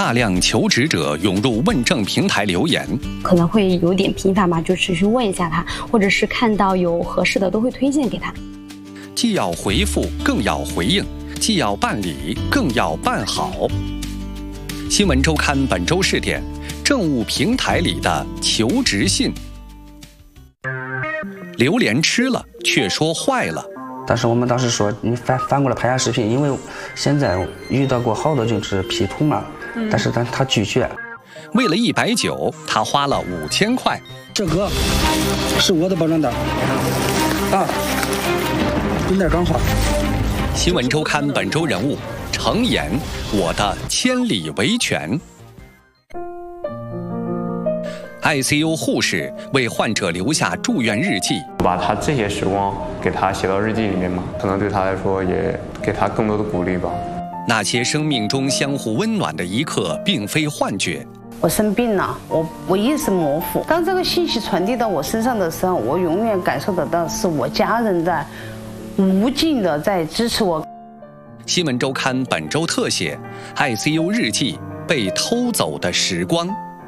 大量求职者涌入问政平台留言， 可能会有点频繁嘛，就持续问一下他，或者是看到有合适的都会推荐给他。 既要回复，更要回应；既要办理，更要办好。新闻周刊本周试点：政务平台里的求职信。榴莲吃了，却说坏了。 但是我们当时说，你反过来拍下视频，因为现在遇到过好多就是P图嘛，但是他拒绝。 为了190，他花了5000块。 这个是我的保障单啊，领带刚好。 新闻周刊本周人物：程岩，我的千里维权。ICU 护士为患者留下住院日记， 把他这些时光给他写到日记里面嘛，可能对他来说也给他更多的鼓励吧。 那些生命中相互温暖的一刻，并非幻觉。 我生病了，我意识模糊。当这个信息传递到我身上的时候，我永远感受得到是我家人在无尽的在支持我。 新闻周刊本周特写：ICU 日记，被偷走的时光。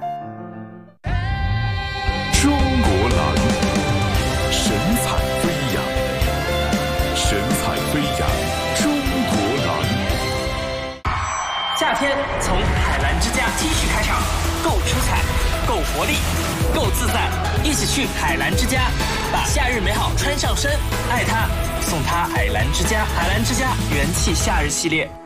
中国蓝，神采飞扬，神采飞扬，中国蓝。 夏天从海澜之家 T 恤开场，够出彩，够活力，够自在，一起去海澜之家，把夏日美好穿上身，爱它，送它海澜之家。海澜之家元气夏日系列。